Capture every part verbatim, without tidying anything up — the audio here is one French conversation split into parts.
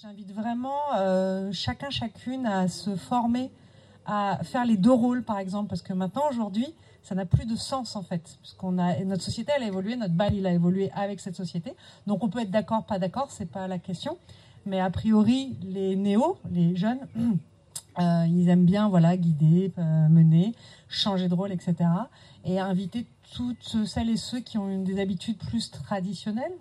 J'invite vraiment euh, chacun, chacune à se former, à faire les deux rôles, par exemple, parce que maintenant, aujourd'hui, ça n'a plus de sens, en fait, parce qu'on a, notre société, elle a évolué, notre bal, il a évolué avec cette société, donc on peut être d'accord, pas d'accord, c'est pas la question, mais a priori, les néos, les jeunes, euh, ils aiment bien, voilà, guider, euh, mener, changer de rôle, et cetera, et inviter toutes celles et ceux qui ont une, des habitudes plus traditionnelles,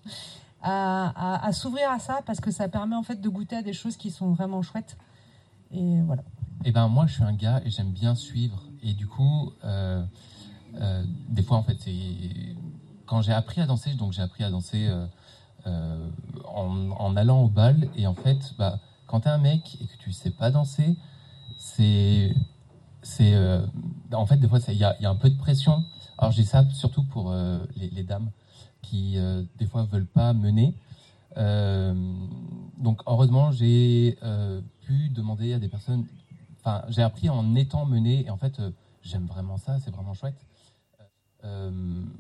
À, à, à s'ouvrir à ça, parce que ça permet en fait de goûter à des choses qui sont vraiment chouettes. Et voilà. Et ben moi je suis un gars et j'aime bien suivre. Et du coup, euh, euh, des fois en fait, c'est quand j'ai appris à danser, donc j'ai appris à danser euh, euh, en, en allant au bal. Et en fait, bah, quand t'es un mec et que tu sais pas danser, c'est c'est euh, en fait des fois il y a, y a un peu de pression. Alors j'ai ça surtout pour euh, les, les dames qui euh, des fois veulent pas mener. Euh, donc heureusement j'ai euh, pu demander à des personnes. Enfin, j'ai appris en étant mené et en fait euh, j'aime vraiment ça, c'est vraiment chouette. Euh,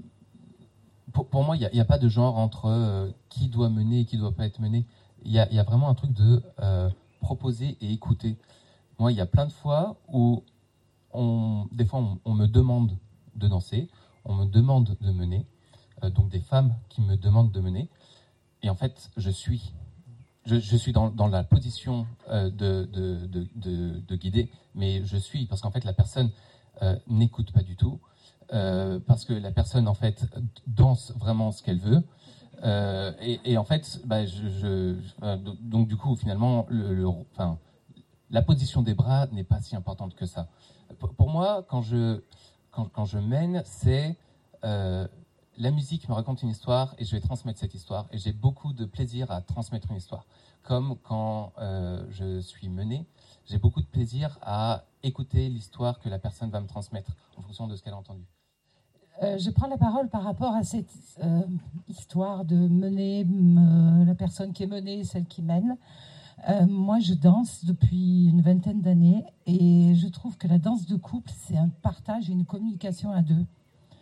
pour, pour moi, il n'y a, a pas de genre entre euh, qui doit mener et qui doit pas être mené. Il y a, y a vraiment un truc de euh, proposer et écouter. Moi, il y a plein de fois où on, des fois on, on me demande de danser, on me demande de mener, euh, donc des femmes qui me demandent de mener. Et en fait, je suis, je, je suis dans, dans la position euh, de, de, de, de, de guider, mais je suis, parce qu'en fait, la personne euh, n'écoute pas du tout, euh, parce que la personne, en fait, danse vraiment ce qu'elle veut. Euh, et, et en fait, bah, je, je, euh, donc du coup, finalement, le, le, enfin, la position des bras n'est pas si importante que ça. Pour, pour moi, quand je, quand, quand je mène, c'est... Euh, la musique me raconte une histoire et je vais transmettre cette histoire. Et j'ai beaucoup de plaisir à transmettre une histoire. Comme quand euh, je suis mené, j'ai beaucoup de plaisir à écouter l'histoire que la personne va me transmettre en fonction de ce qu'elle a entendu. Euh, je prends la parole par rapport à cette euh, histoire de mener me, la personne qui est menée et celle qui mène. Euh, moi, je danse depuis une vingtaine d'années et je trouve que la danse de couple, c'est un partage et une communication à deux.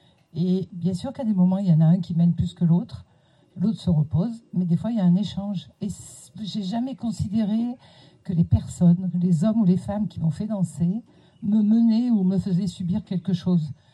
Et bien sûr qu'à des moments, il y en a un qui mène plus que l'autre, l'autre se repose, mais des fois, il y a un échange. Et j'ai jamais considéré que les personnes, les hommes ou les femmes qui m'ont fait danser, me menaient ou me faisaient subir quelque chose.